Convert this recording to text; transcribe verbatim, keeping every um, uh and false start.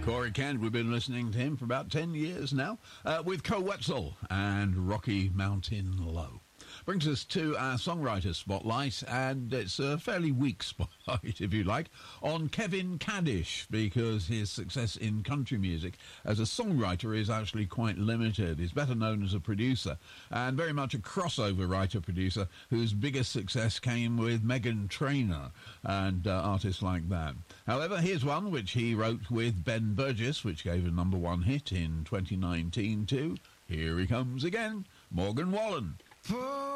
Corey Kent, we've been listening to him for about ten years now, uh, with Co Wetzel and Rocky Mountain Low. Brings us to our songwriter spotlight, and it's a fairly weak spotlight, if you like, on Kevin Kaddish, because his success in country music as a songwriter is actually quite limited. He's better known as a producer, and very much a crossover writer-producer whose biggest success came with Meghan Trainor and uh, artists like that. However, here's one which he wrote with Ben Burgess, which gave a number one hit in twenty nineteen too. Here he comes again, Morgan Wallen.